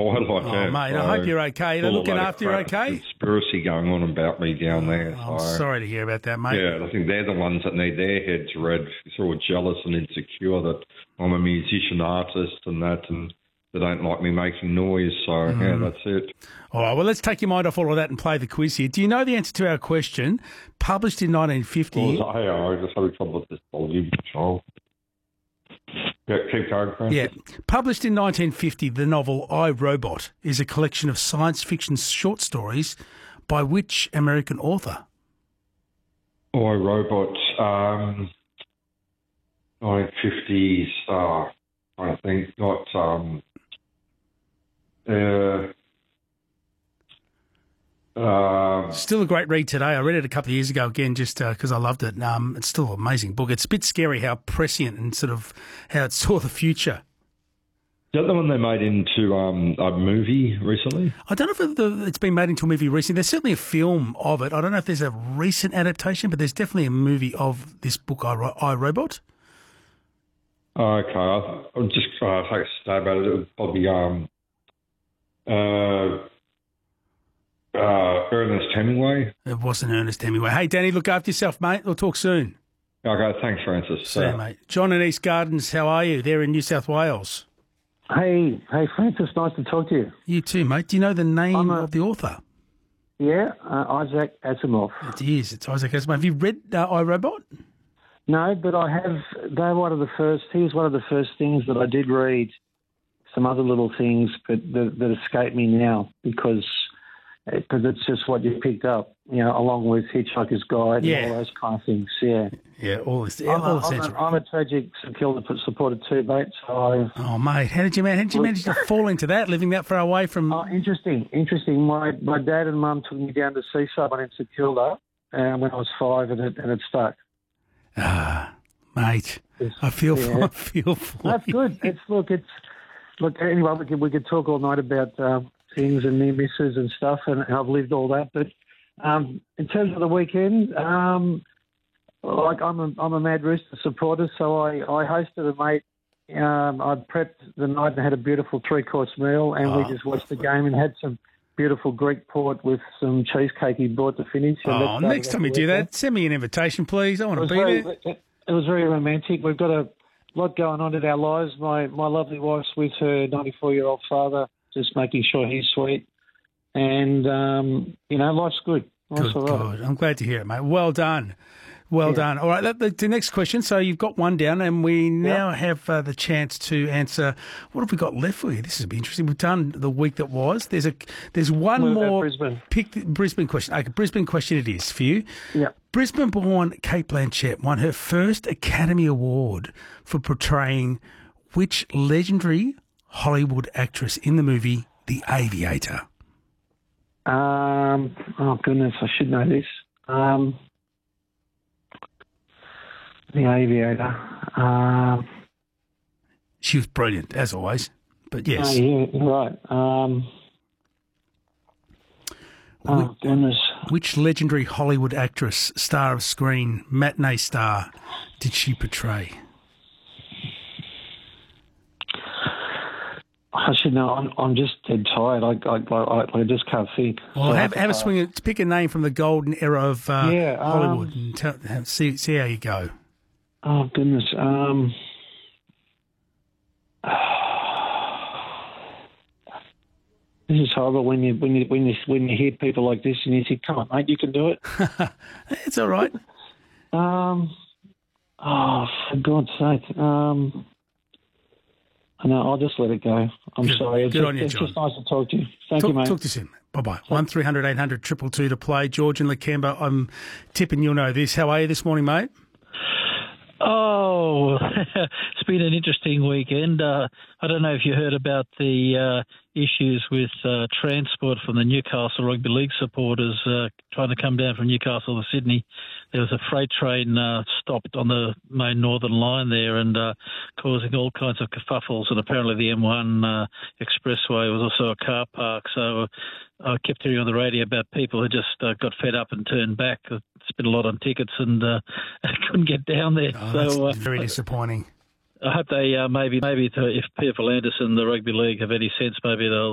highlight. Oh, mate, I hope you're okay. They're looking after you, okay? Conspiracy going on about me down there. I'm sorry to hear about that, mate. Yeah, I think they're the ones that need their heads read. Sort of jealous and insecure that I'm a musician, artist, and they don't like me making noise. So, yeah, that's it. All right, well, let's take your mind off all of that and play the quiz here. Do you know the answer to our question? Published in 1950. I just had trouble with this volume control. Yeah, keep going, Francis. Yeah. Published in 1950, the novel I, Robot is a collection of science fiction short stories by which American author? I, Robot, 1950s, I think, got... Still a great read today. I read it a couple of years ago again just because I loved it. It's still an amazing book. It's a bit scary how prescient and sort of how it saw the future. Is that the one they made into a movie recently? I don't know if it's been made into a movie recently. There's certainly a film of it. I don't know if there's a recent adaptation, but there's definitely a movie of this book, I, Robot. Okay, I'll just take a stab at it. It was probably Ernest Hemingway. It wasn't Ernest Hemingway. Hey, Danny, look after yourself, mate. We'll talk soon. Okay, thanks, Francis. See you, mate. John in East Gardens, how are you? They're in New South Wales. Hey, Francis, nice to talk to you. You too, mate. Do you know the name of the author? Yeah, Isaac Asimov. It is. It's Isaac Asimov. Have you read I, Robot? No, but I have. He was one of the first things that I did read. Some other little things, but that escape me now because it's just what you picked up, along with Hitchhiker's Guide and all those kind of things. Yeah. Yeah, all I'm a tragic St Kilda supporter too, mate. So oh, mate, how did you manage to fall into that, living that far away from... Oh, interesting. My dad and mum took me down to Seaside in St Kilda when I was 5 and it stuck. Ah, mate, I feel for That's you. good. Look. Anyway, we could talk all night about things and near misses and stuff, and I've lived all that. But in terms of the weekend, I'm a Mad Rooster supporter, so I hosted a mate. I prepped the night and had a beautiful 3-course meal, and we just watched the game and had some beautiful Greek port with some cheesecake he brought to finish. Oh, next time you do that, send me an invitation, please. I want to be there. It was very romantic. We've got a lot going on in our lives. My lovely wife's with her 94-year-old father, just making sure he's sweet. And, life's good. Life's all right. Good. I'm glad to hear it, mate. Well done. Well done. All right, the next question. So you've got one down, and we now have the chance to answer. What have we got left for you? This will be interesting. We've done the week that was. There's one more. Brisbane. Pick the Brisbane question. Okay, Brisbane question it is for you. Yeah. Brisbane-born Kate Blanchett won her first Academy Award for portraying which legendary Hollywood actress in the movie The Aviator? Oh, goodness, I should know this. The Aviator. She was brilliant, as always, but yes. Yeah, right. Goodness. Which legendary Hollywood actress, star of screen, matinee star, did she portray? I should know. I'm just dead tired. I just can't think. Well, so have a swing. Pick a name from the golden era of Hollywood and see how you go. Oh goodness. This is horrible when you hear people like this and you think, "Come on, mate, you can do it." It's all right. Oh, for God's sake. No, I'll just let it go. I'm sorry. It's just nice to talk to you. Thank you, mate. Talk to you soon. Bye-bye. 1300 800 222 to play. George in Lakemba, I'm tipping you'll know this. How are you this morning, mate? Oh, it's been an interesting weekend. I don't know if you heard about the issues with transport from the Newcastle Rugby League supporters trying to come down from Newcastle to Sydney. There was a freight train stopped on the main northern line there and causing all kinds of kerfuffles. And apparently the M1 expressway was also a car park. So I kept hearing on the radio about people who just got fed up and turned back. Spent a lot on tickets and couldn't get down there. Oh, that's very disappointing. I hope they maybe if Peter V'landys and the Rugby League have any sense, maybe they'll